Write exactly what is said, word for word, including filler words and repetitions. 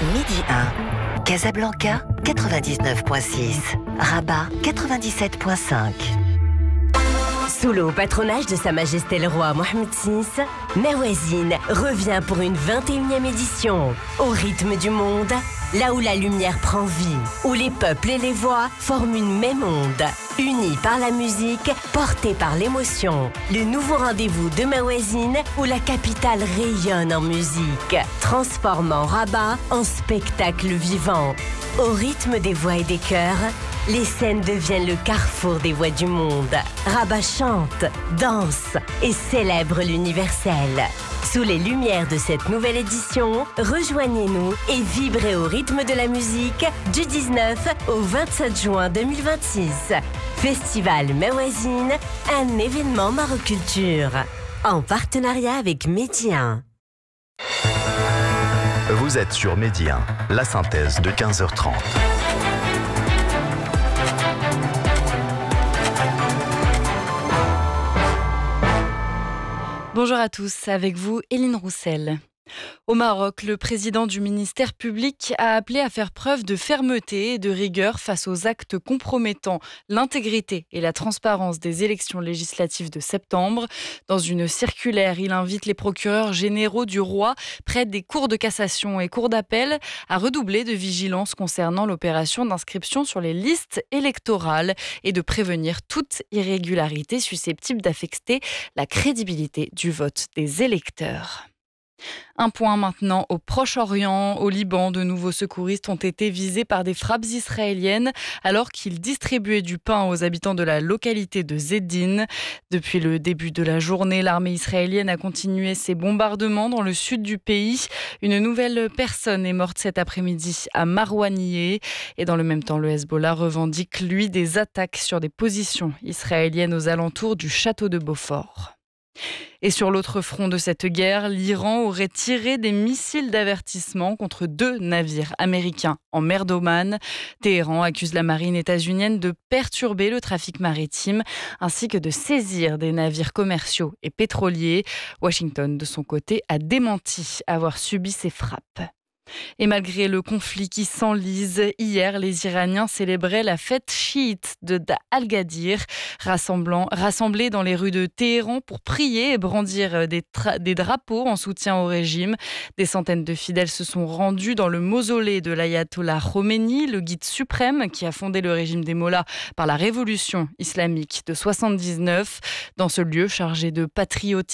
Midi un. Casablanca, quatre-vingt-dix-neuf virgule six. Rabat, quatre-vingt-dix-sept virgule cinq. Sous le haut patronage de Sa Majesté le Roi Mohammed six, Mawazine revient pour une vingt et unième édition. Au rythme du monde, là où la lumière prend vie, où les peuples et les voix forment une même onde. Unis par la musique, portés par l'émotion. Le nouveau rendez-vous de Mawazine, où la capitale rayonne en musique, transformant Rabat en spectacle vivant. Au rythme des voix et des chœurs, les scènes deviennent le carrefour des voix du monde. Rabat chante, danse et célèbre l'universel. Sous les lumières de cette nouvelle édition, rejoignez-nous et vibrez au rythme de la musique du dix-neuf au vingt-sept juin deux mille vingt-six. Festival Mawazine, un événement Maroculture. En partenariat avec Midi un. Vous êtes sur Midi un, la synthèse de quinze heures trente. Bonjour à tous, avec vous, Éline Roussel. Au Maroc, le président du ministère public a appelé à faire preuve de fermeté et de rigueur face aux actes compromettant l'intégrité et la transparence des élections législatives de septembre. Dans une circulaire, il invite les procureurs généraux du roi, près des cours de cassation et cours d'appel, à redoubler de vigilance concernant l'opération d'inscription sur les listes électorales et de prévenir toute irrégularité susceptible d'affecter la crédibilité du vote des électeurs. Un point maintenant au Proche-Orient. Au Liban, de nouveaux secouristes ont été visés par des frappes israéliennes alors qu'ils distribuaient du pain aux habitants de la localité de Zedine. Depuis le début de la journée, l'armée israélienne a continué ses bombardements dans le sud du pays. Une nouvelle personne est morte cet après-midi à Marouanieh. Et dans le même temps, le Hezbollah revendique, lui, des attaques sur des positions israéliennes aux alentours du château de Beaufort. Et sur l'autre front de cette guerre, l'Iran aurait tiré des missiles d'avertissement contre deux navires américains en mer d'Oman. Téhéran accuse la marine états-unienne de perturber le trafic maritime ainsi que de saisir des navires commerciaux et pétroliers. Washington, de son côté, a démenti avoir subi ces frappes. Et malgré le conflit qui s'enlise, hier, les Iraniens célébraient la fête chiite de Al-Gadir, rassemblés dans les rues de Téhéran pour prier et brandir des, tra- des drapeaux en soutien au régime. Des centaines de fidèles se sont rendus dans le mausolée de l'ayatollah Khomeini, le guide suprême qui a fondé le régime des Mollahs par la révolution islamique de soixante-dix-neuf. Dans ce lieu chargé de patriotisme